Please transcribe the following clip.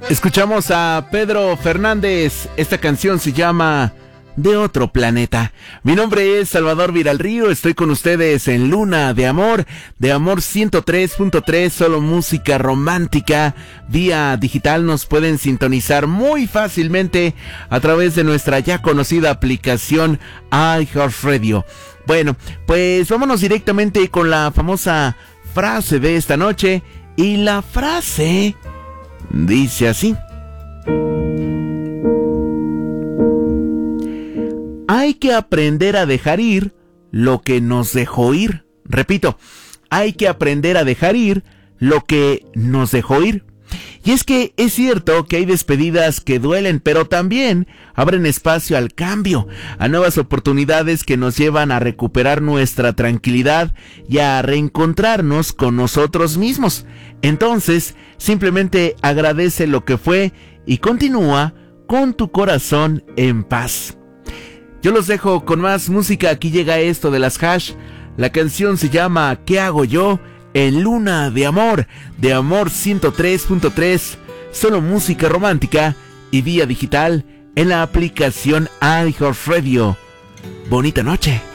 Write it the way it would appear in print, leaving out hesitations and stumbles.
Escuchamos a Pedro Fernández. Esta canción se llama De Otro Planeta. Mi nombre es Salvador Viralrío. Estoy con ustedes en Luna de Amor 103.3, solo música romántica. Vía digital nos pueden sintonizar muy fácilmente a través de nuestra ya conocida aplicación iHeartRadio. Bueno, pues vámonos directamente con la famosa frase de esta noche. Y la frase dice así: hay que aprender a dejar ir lo que nos dejó ir. Repito, hay que aprender a dejar ir lo que nos dejó ir. Y es que es cierto que hay despedidas que duelen, pero también abren espacio al cambio, a nuevas oportunidades que nos llevan a recuperar nuestra tranquilidad y a reencontrarnos con nosotros mismos. Entonces, simplemente agradece lo que fue y continúa con tu corazón en paz. Yo los dejo con más música. Aquí llega esto de las Hash. La canción se llama ¿Qué hago yo? En Luna de Amor 103.3, solo música romántica y vía digital en la aplicación iHeartRadio. Bonita noche.